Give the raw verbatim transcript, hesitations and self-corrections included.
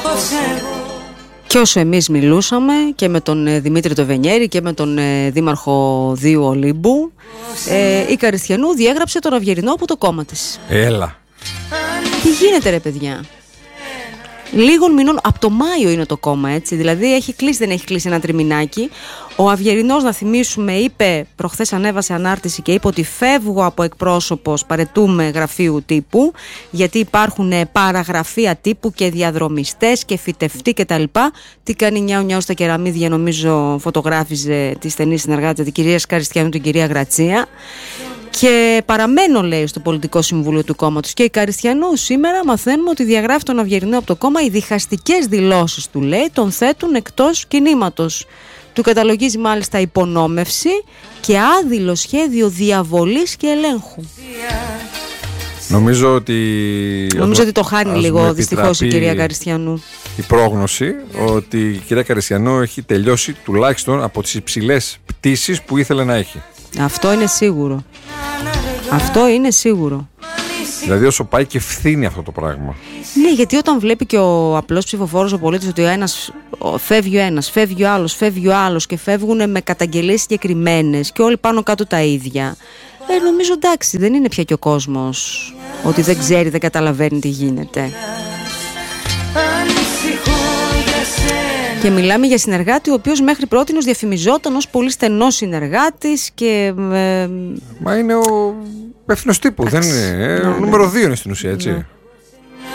Και όσο εμείς μιλούσαμε και με τον Δημήτρη το Βενιέρη και με τον Δήμαρχο Δίου Ολύμπου, ε, η Καριστιανού διέγραψε τον Αυγερινό από το κόμμα της. Έλα. Τι γίνεται ρε παιδιά? Λίγων μηνών, από το Μάιο είναι το κόμμα, έτσι. Δηλαδή έχει κλείσει, δεν έχει κλείσει ένα τριμηνάκι. Ο Αυγερινός, να θυμίσουμε, είπε, προχθές ανέβασε ανάρτηση και είπε ότι φεύγω από εκπρόσωπος, παρετούμε γραφείου τύπου, γιατί υπάρχουν παραγραφεία τύπου και διαδρομιστές και φυτευτοί κτλ. Τι κάνει νιάου νιάου στα κεραμίδια, νομίζω φωτογράφιζε τη στενή συνεργάτη τη κυρία Καριστιανού, την κυρία Γρατσία. Και παραμένω, λέει, στο πολιτικό συμβούλιο του κόμματος. Και η Καριστιανού σήμερα μαθαίνουμε ότι διαγράφει τον Αυγερινό από το κόμμα. Οι διχαστικές δηλώσεις του, λέει, τον θέτουν εκτός κινήματος. Του καταλογίζει μάλιστα υπονόμευση και άδειλο σχέδιο διαβολής και ελέγχου. Νομίζω ότι... Νομίζω ότι το χάνει λίγο δυστυχώς η κυρία Καριστιανού. Η πρόγνωση ότι η κυρία Καριστιανού έχει τελειώσει τουλάχιστον από τις υψηλές πτήσεις που ήθελε να έχει. Αυτό είναι σίγουρο. Αυτό είναι σίγουρο. Δηλαδή όσο πάει και φθήνει αυτό το πράγμα. Ναι, γιατί όταν βλέπει και ο απλός ψηφοφόρος, ο πολίτης, ότι ο ένας φεύγει ο ένας, φεύγει ο άλλος, φεύγει ο άλλος και φεύγουν με καταγγελίες συγκεκριμένες και όλοι πάνω κάτω τα ίδια, ε, νομίζω εντάξει, δεν είναι πια και ο κόσμος ότι δεν ξέρει, δεν καταλαβαίνει τι γίνεται. Και μιλάμε για συνεργάτη ο οποίος μέχρι πρότινος διαφημιζόταν ως πολύ στενός συνεργάτης και... Ε, Μα είναι ο υπεύθυνος τύπου, δεν είναι, ε, νούμερο δύο είναι στην ουσία, έτσι. Ναι.